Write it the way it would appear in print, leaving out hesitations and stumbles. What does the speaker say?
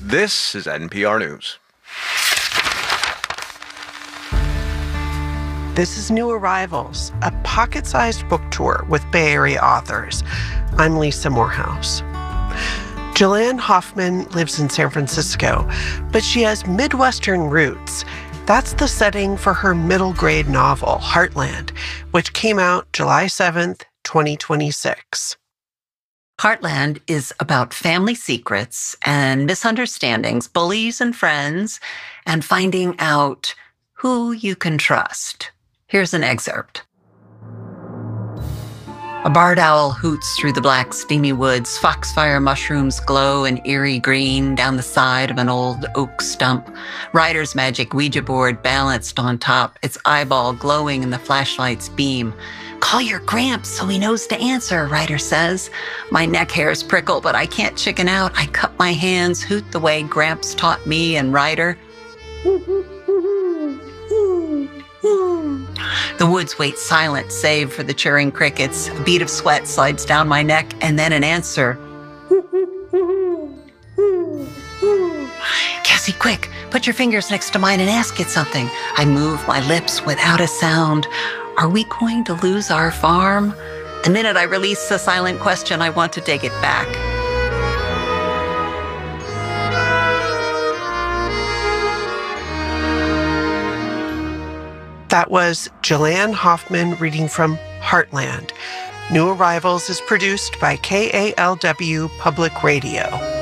This is NPR News. This is New Arrivals, a pocket-sized book tour with Bay Area authors. I'm Lisa Morehouse. Jillian Hoffman lives in San Francisco, but she has Midwestern roots. That's the setting for her middle-grade novel, Heartland, which came out July 7th, 2026. Heartland is about family secrets and misunderstandings, bullies and friends, and finding out who you can trust. Here's an excerpt. A barred owl hoots through the black, steamy woods. Foxfire mushrooms glow an eerie green down the side of an old oak stump. Writer's magic Ouija board balanced on top, its eyeball glowing in the flashlight's beam. Call your Gramps so he knows to answer, Ryder says. My neck hairs prickle, but I can't chicken out. I cup my hands, hoot the way Gramps taught me and Ryder. The woods wait silent, save for the chirring crickets. A bead of sweat slides down my neck, and then an answer. Cassie, quick, put your fingers next to mine and ask it something. I move my lips without a sound. Are we going to lose our farm? The minute I release the silent question, I want to take it back. That was Jillian Hoffman reading from Heartland. New Arrivals is produced by KALW Public Radio.